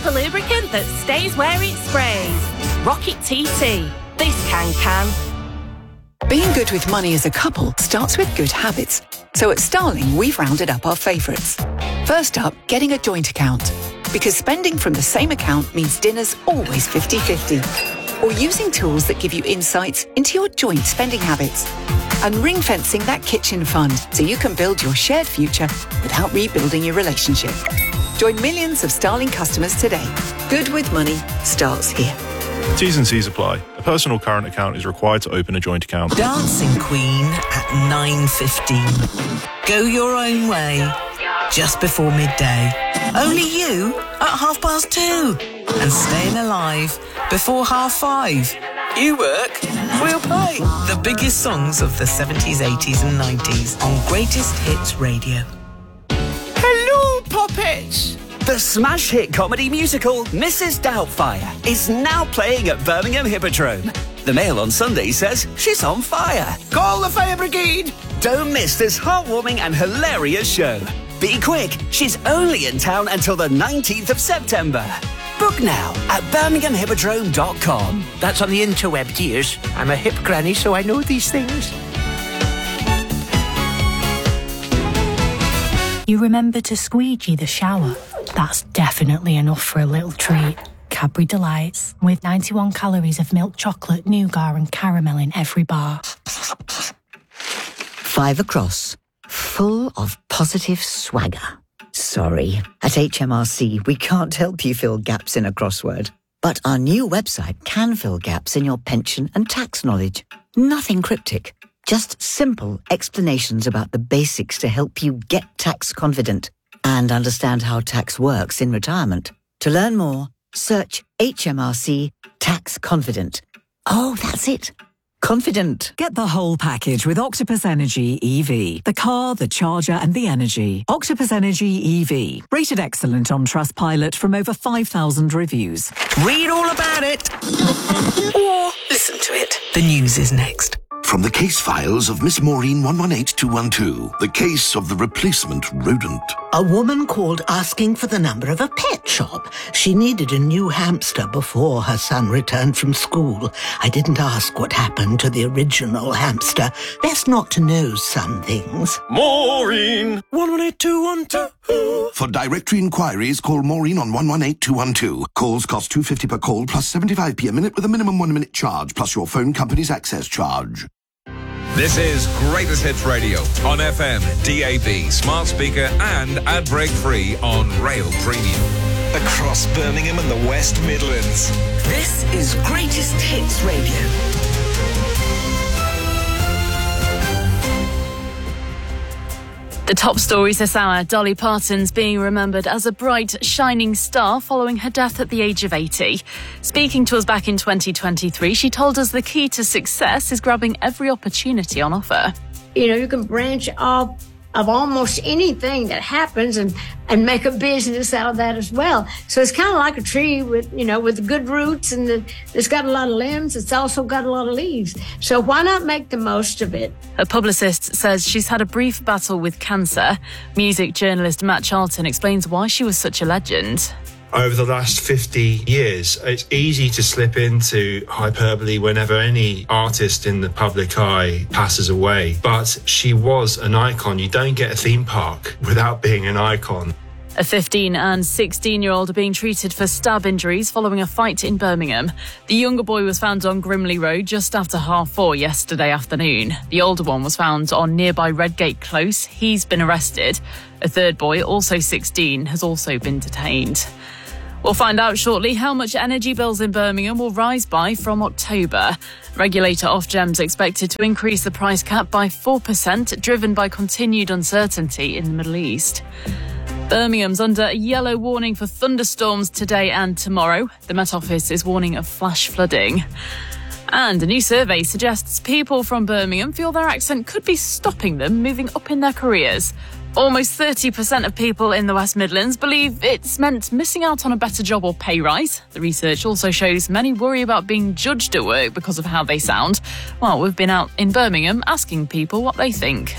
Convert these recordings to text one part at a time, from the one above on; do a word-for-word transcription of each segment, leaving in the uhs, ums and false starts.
super lubricant that stays where it sprays. Rocket T T. This can can. Being good with money as a couple starts with good habits. So at Starling, we've rounded up our favourites. First up, getting a joint account. Because spending from the same account means dinner's always fifty-fifty. Or using tools that give you insights into your joint spending habits. And ring-fencing that kitchen fund so you can build your shared future without rebuilding your relationship. Join millions of Starling customers today. Good with money starts here. T's and C's apply. A personal current account is required to open a joint account. Dancing Queen at nine fifteen. Go your own way. Just before midday. Only you at half past two. And staying alive before half five. You work, we'll play. The biggest songs of the seventies, eighties and nineties on Greatest Hits Radio. Hello, puppets! The smash hit comedy musical Missus Doubtfire is now playing at Birmingham Hippodrome. The Mail on Sunday says she's on fire. Call the fire brigade! Don't miss this heartwarming and hilarious show. Be quick, she's only in town until the nineteenth of September. Book now at birmingham hippodrome dot com. That's on the interweb, dears. I'm a hip granny, so I know these things. You remember to squeegee the shower? That's definitely enough for a little treat. Cadbury Delights, with ninety-one calories of milk chocolate, nougat and caramel in every bar. Five across, full of positive swagger. Sorry, at H M R C we can't help you fill gaps in a crossword. But our new website can fill gaps in your pension and tax knowledge. Nothing cryptic, just simple explanations about the basics to help you get tax confident and understand how tax works in retirement. To learn more, search H M R C Tax Confident. Oh, that's it. Confident. Get the whole package with Octopus Energy E V. The car, the charger and the energy. Octopus Energy E V. Rated excellent on Trustpilot from over five thousand reviews. Read all about it. Or listen to it. The news is next. From the case files of Miss Maureen one one eight two one two, the case of the replacement rodent. A woman called asking for the number of a pet shop. She needed a new hamster before her son returned from school. I didn't ask what happened to the original hamster. Best not to know some things. Maureen! one one eight two one two. For directory inquiries, call Maureen on one one eight two one two. Calls cost two pounds fifty per call plus seventy-five p a minute with a minimum one minute charge plus your phone company's access charge. This is Greatest Hits Radio on F M, D A B, smart speaker and ad break free on Rail Premium. Across Birmingham and the West Midlands. This is Greatest Hits Radio. The top stories this hour, Dolly Parton's being remembered as a bright, shining star following her death at the age of eighty. Speaking to us back in twenty twenty-three, she told us the key to success is grabbing every opportunity on offer. You know, you can branch off of almost anything that happens and, and make a business out of that as well. So it's kind of like a tree with, you know, with good roots and the, it's got a lot of limbs. It's also got a lot of leaves. So why not make the most of it? Her publicist says she's had a brief battle with cancer. Music journalist Matt Charlton explains why she was such a legend. Over the last fifty years, it's easy to slip into hyperbole whenever any artist in the public eye passes away. But she was an icon. You don't get a theme park without being an icon. A fifteen and sixteen-year-old are being treated for stab injuries following a fight in Birmingham. The younger boy was found on Grimley Road just after half four yesterday afternoon. The older one was found on nearby Redgate Close. He's been arrested. A third boy, also sixteen, has also been detained. We'll find out shortly how much energy bills in Birmingham will rise by from October. Regulator Ofgem's expected to increase the price cap by four percent, driven by continued uncertainty in the Middle East. Birmingham's under a yellow warning for thunderstorms today and tomorrow. The Met Office is warning of flash flooding. And a new survey suggests people from Birmingham feel their accent could be stopping them moving up in their careers. Almost thirty percent of people in the West Midlands believe it's meant missing out on a better job or pay rise. The research also shows many worry about being judged at work because of how they sound. Well, we've been out in Birmingham asking people what they think.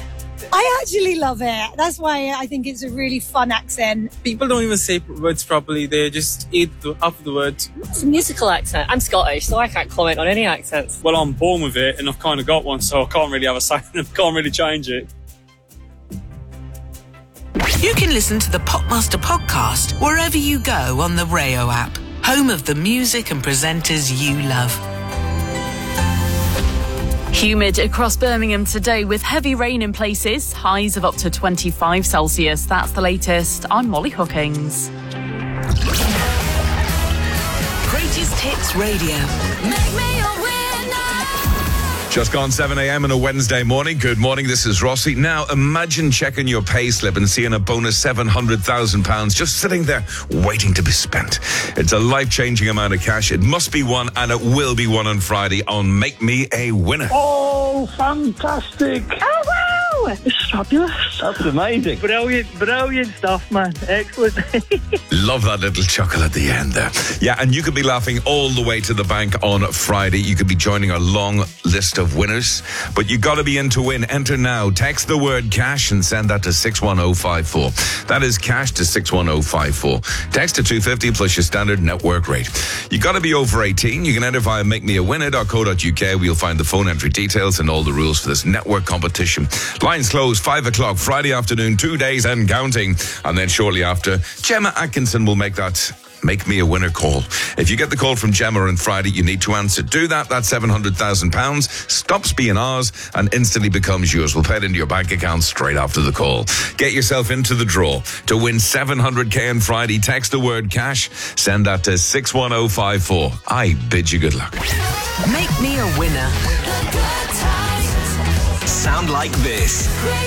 I actually love it. That's why I think it's a really fun accent. People don't even say words properly. They just eat the, half of the words. It's a musical accent. I'm Scottish, so I can't comment on any accents. Well, I'm born with it, and I've kind of got one, so I can't really have a say. I can't really change it. You can listen to the Popmaster podcast wherever you go on the Rayo app, home of the music and presenters you love. Humid across Birmingham today with heavy rain in places, highs of up to twenty-five Celsius. That's the latest. I'm Molly Hookings. Greatest Hits Radio. Make me a winner. Just gone seven a.m. on a Wednesday morning. Good morning, this is Rossi. Now, imagine checking your pay slip and seeing a bonus seven hundred thousand pounds just sitting there waiting to be spent. It's a life-changing amount of cash. It must be won, and it will be won on Friday on Make Me a Winner. Oh, fantastic. Oh, wow. It's fabulous. That's amazing. Brilliant, brilliant stuff, man. Excellent. Love that little chuckle at the end there. Yeah, and you could be laughing all the way to the bank on Friday. You could be joining our long list of winners, but you got to be in to win. Enter now. Text the word cash and send that to six one oh five four. That is cash to six one oh five four. Text to two fifty plus your standard network rate. You got to be over eighteen. You can enter via make me a winner dot co dot uk, where you'll find the phone entry details and all the rules for this network competition. Lines closed five o'clock Friday afternoon, two days and counting. And then shortly after, Gemma Atkinson will make that Make Me a Winner call. If you get the call from Gemma on Friday, you need to answer. Do that. That's seven hundred thousand pounds. Stops being ours and instantly becomes yours. We'll pay it into your bank account straight after the call. Get yourself into the draw to win seven hundred k on Friday. Text the word cash. Send that to six one oh five four. I bid you good luck. Make Me a Winner. Sound like this.